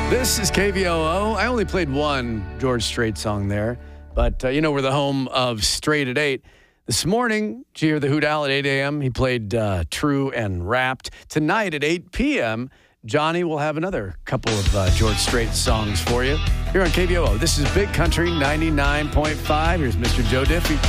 This is KVOO. I only played one George Strait song there, but we're the home of Straight at 8. This morning, did you hear the Hoot Owl at 8 a.m.? He played True and Wrapped. Tonight at 8 p.m., Johnny will have another couple of George Strait songs for you here on KVOO. This is Big Country 99.5. Here's Mr. Joe Diffie.